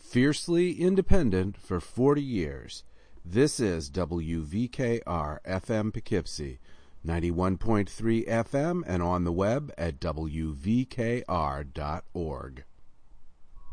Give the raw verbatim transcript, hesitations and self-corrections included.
Fiercely independent for forty years. This is W V K R F M Poughkeepsie, ninety-one point three F M, and on the web at W V K R dot org.